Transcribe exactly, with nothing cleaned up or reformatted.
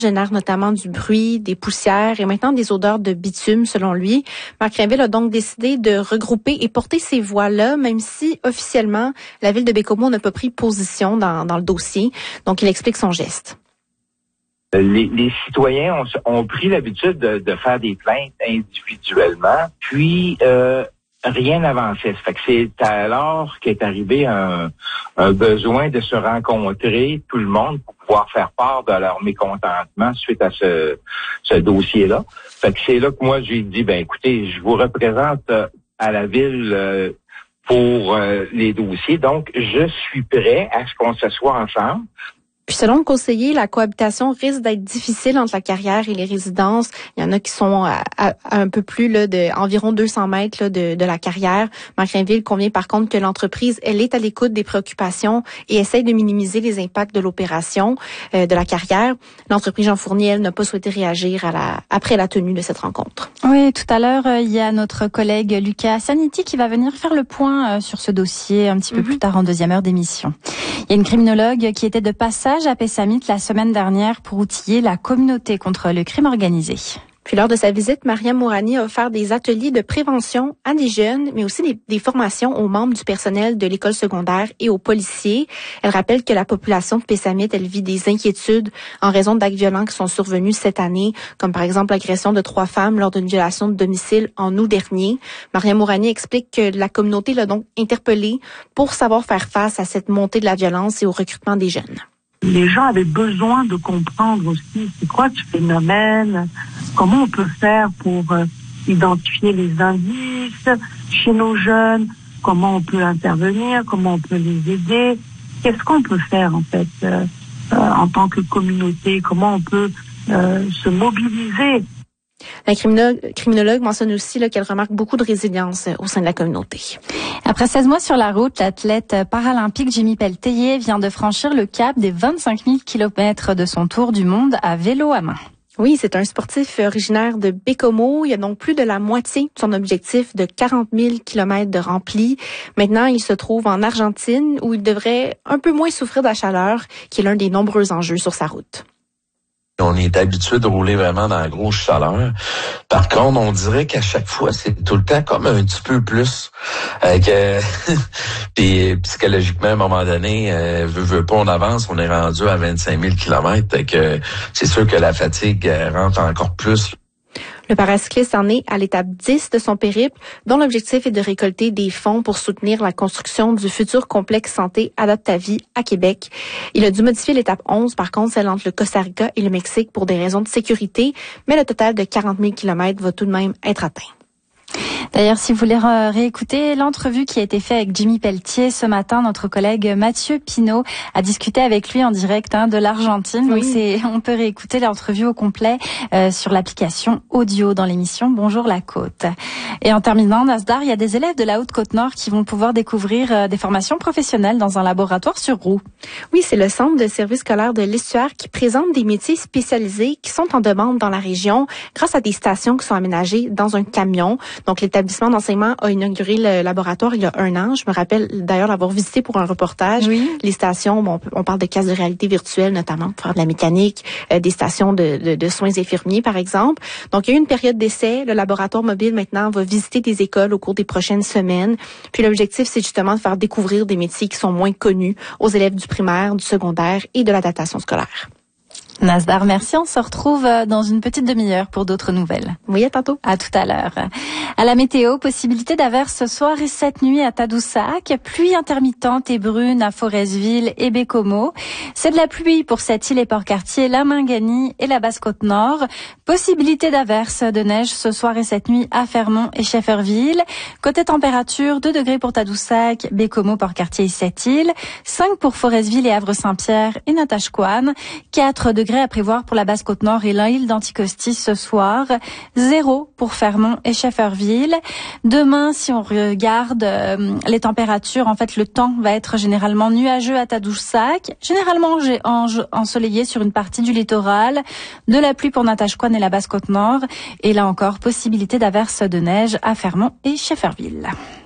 génère notamment du bruit, des poussières et maintenant des odeurs de bitume, selon lui. Marc Rainville a donc décidé de regrouper et porter ces voix-là, même si officiellement, la ville de Baie-Comeau n'a pas pris position dans, dans le dossier. Donc, il explique son geste. Les, les citoyens ont, ont pris l'habitude de, de faire des plaintes individuellement, puis euh, rien n'avançait. Ça fait que c'est alors qu'est arrivé un, un besoin de se rencontrer, tout le monde, pour pouvoir faire part de leur mécontentement suite à ce, ce dossier-là. Fait que c'est là que moi j'ai dit, ben écoutez, je vous représente euh, à la ville euh, pour euh, les dossiers, donc je suis prêt à ce qu'on s'assoie ensemble. Puis selon le conseiller, la cohabitation risque d'être difficile entre la carrière et les résidences. Il y en a qui sont à, à, à un peu plus là, de environ deux cents mètres là, de, de la carrière. Marc Rainville convient par contre que l'entreprise, elle est à l'écoute des préoccupations et essaie de minimiser les impacts de l'opération euh, de la carrière. L'entreprise Jean Fournier, elle, n'a pas souhaité réagir à la, après la tenue de cette rencontre. Oui, tout à l'heure, euh, il y a notre collègue Lucas Saniti qui va venir faire le point euh, sur ce dossier un petit peu mm-hmm. plus tard en deuxième heure d'émission. Il y a une criminologue qui était de passage à Pessamit la semaine dernière pour outiller la communauté contre le crime organisé. Puis lors de sa visite, Mariam Mourani a offert des ateliers de prévention à des jeunes, mais aussi des, des formations aux membres du personnel de l'école secondaire et aux policiers. Elle rappelle que la population de Pessamit, elle vit des inquiétudes en raison d'actes violents qui sont survenus cette année, comme par exemple l'agression de trois femmes lors d'une violation de domicile en août dernier. Mariam Mourani explique que la communauté l'a donc interpellée pour savoir faire face à cette montée de la violence et au recrutement des jeunes. Les gens avaient besoin de comprendre aussi c'est quoi ce phénomène, comment on peut faire pour euh, identifier les indices chez nos jeunes, comment on peut intervenir, comment on peut les aider, qu'est-ce qu'on peut faire en fait euh, euh, en tant que communauté, comment on peut euh, se mobiliser. La criminologue, criminologue mentionne aussi là, qu'elle remarque beaucoup de résilience au sein de la communauté. Après seize mois sur la route, l'athlète paralympique Jimmy Pelletier vient de franchir le cap des vingt-cinq mille kilomètres de son tour du monde à vélo à main. Oui, c'est un sportif originaire de Baie-Comeau. Il a donc plus de la moitié de son objectif de quarante mille kilomètres de rempli. Maintenant, il se trouve en Argentine où il devrait un peu moins souffrir de la chaleur, qui est l'un des nombreux enjeux sur sa route. On est habitué de rouler vraiment dans la grosse chaleur. Par contre, on dirait qu'à chaque fois, c'est tout le temps comme un petit peu plus. Euh, que Puis psychologiquement, à un moment donné, euh, veut, veut pas, on avance, on est rendu à vingt-cinq mille kilomètres. Que c'est sûr que la fatigue rentre encore plus. Le paracycliste en est à l'étape dix de son périple, dont l'objectif est de récolter des fonds pour soutenir la construction du futur complexe santé Adoptavie à Québec. Il a dû modifier l'étape onze, par contre, celle entre le Costa Rica et le Mexique pour des raisons de sécurité, mais le total de quarante mille kilomètres va tout de même être atteint. D'ailleurs, si vous voulez réécouter l'entrevue qui a été faite avec Jimmy Pelletier ce matin, notre collègue Mathieu Pinault a discuté avec lui en direct hein, de l'Argentine. Oui. Donc c'est, on peut réécouter l'entrevue au complet euh, sur l'application audio dans l'émission Bonjour la Côte. Et en terminant, Nasdar, il y a des élèves de la Haute-Côte-Nord qui vont pouvoir découvrir euh, des formations professionnelles dans un laboratoire sur roue. Oui, c'est le Centre de service scolaire de l'Estuaire qui présente des métiers spécialisés qui sont en demande dans la région grâce à des stations qui sont aménagées dans un camion. Donc l'établissement d'enseignement a inauguré le laboratoire il y a un an. Je me rappelle d'ailleurs l'avoir visité pour un reportage. Oui. Les stations, bon, on parle de casques de réalité virtuelle notamment pour faire de la mécanique, euh, des stations de, de, de soins infirmiers par exemple. Donc il y a eu une période d'essai. Le laboratoire mobile maintenant va visiter des écoles au cours des prochaines semaines. Puis l'objectif, c'est justement de faire découvrir des métiers qui sont moins connus aux élèves du primaire, du secondaire et de l'adaptation scolaire. Nasdar, merci. On se retrouve dans une petite demi-heure pour d'autres nouvelles. Oui, à tantôt. À tout à l'heure. À la météo, possibilité d'averses ce soir et cette nuit à Tadoussac. Pluie intermittente et brune à Forestville et Baie-Comeau. C'est de la pluie pour cette île et Port-Cartier, la Minganie et la Basse-Côte-Nord. Possibilité d'averses de neige ce soir et cette nuit à Fermont et Schefferville. Côté température, deux degrés pour Tadoussac, Baie-Comeau, Port-Cartier et cette île. cinq pour Forestville et Havre-Saint-Pierre et Natashquan. quatre degrés à prévoir pour la Basse-Côte-Nord et l'île d'Anticosti ce soir. zéro pour Fermont et Schefferville. Demain, si on regarde euh, les températures, en fait, le temps va être généralement nuageux à Tadoussac, généralement ensoleillé sur une partie du littoral. De la pluie pour Natashquan et la Basse-Côte-Nord. Et là encore, possibilité d'averses de neige à Fermont et Schefferville.